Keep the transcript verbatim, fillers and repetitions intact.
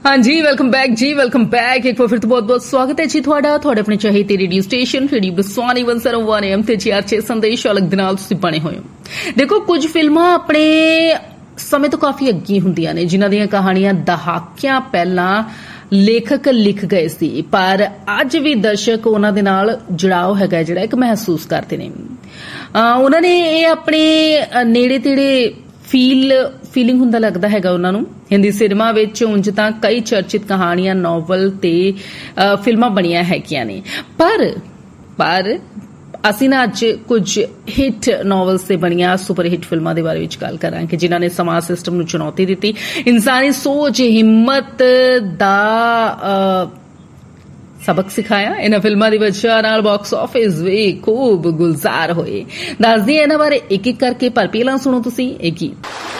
हाँ जी, welcome back जी, welcome back. एक बार फिर तो बहुत बहुत स्वागत है जी ਤੁਹਾਡਾ ਤੁਹਾਡੇ ਆਪਣੇ ਚਾਹੀਦੇ ਰੇਡੀਓ ਸਟੇਸ਼ਨ ਰੇਡੀਓ ਬਸਵਾਨੀ ਇੱਕ ਸੌ ਇੱਕ ਐਮ ਤੇ ਜੀ ਆਰ ਛੇ ਸੰਦੇਸ਼ ਅਲੱਗ ਦੇ ਨਾਲ ਤੁਸੀਂ ਬਣੇ ਹੋਏ ਹੋ। ਦੇਖੋ, ਕੁਝ ਫਿਲਮਾਂ ਆਪਣੇ ਸਮੇਂ ਤੋਂ ਕਾਫੀ ਅੱਗੇ ਹੁੰਦੀਆਂ ਨੇ, ਜਿਨ੍ਹਾਂ ਦੀਆਂ ਕਹਾਣੀਆਂ ਦਹਾਕਿਆਂ ਪਹਿਲਾਂ ਲੇਖਕ ਲਿਖ ਗਏ ਸੀ, ਪਰ ਅੱਜ ਵੀ ਦਰਸ਼ਕ ਉਹਨਾਂ ਦੇ ਨਾਲ ਜੁੜਾਓ ਹੈਗਾ ਜਿਹੜਾ ਇੱਕ ਮਹਿਸੂਸ ਕਰਦੇ ਨੇ। ਉਹਨਾਂ ਨੇ ਇਹ ਆਪਣੇ ਨੇੜੇ ਤੇੜੇ ਫੀਲ ਫੀਲਿੰਗ ਹੁੰਦਾ ਲੱਗਦਾ ਹੈਗਾ ਉਹਨਾਂ ਨੂੰ। ਹਿੰਦੀ ਸਿਨੇਮਾ ਵਿੱਚ ਉਂਝ ਤਾਂ ਕਈ ਚਰਚਿਤ ਕਹਾਣੀਆਂ, ਨੋਵਲ ਤੇ ਫਿਲਮਾਂ ਬਣੀਆਂ ਹੈਗੀਆਂ ਨੇ, ਪਰ ਪਰ ਅਸੀਂ ਨਾ ਅੱਜ ਕੁਝ ਹਿੱਟ ਨੋਵਲਸ ਤੇ ਬਣੀਆਂ ਸੁਪਰ ਹਿੱਟ ਫਿਲਮਾਂ ਦੇ ਬਾਰੇ ਵਿੱਚ ਗੱਲ ਕਰਾਂਗੇ, ਜਿਨ੍ਹਾਂ ਨੇ ਸਮਾਜ ਸਿਸਟਮ ਨੂੰ ਚੁਣੌਤੀ ਦਿੱਤੀ, ਇਨਸਾਨੀ ਸੋਚ ਹਿੰਮਤ ਦਾ ਸਬਕ ਸਿਖਾਇਆ। ਇਹਨਾਂ ਫਿਲਮਾਂ ਦੀ ਵਜ੍ਹਾ ਨਾਲ ਬਾਕਸ ਆਫਿਸ ਵੀ ਖੂਬ ਗੁਲਜ਼ਾਰ ਹੋਏ। ਦੱਸਦੀ ਇਹਨਾਂ ਬਾਰੇ ਇੱਕ ਇੱਕ ਕਰਕੇ, ਪਰ ਪਹਿਲਾਂ ਸੁਣੋ ਤੁਸੀਂ ਇਹ ਗੀਤ।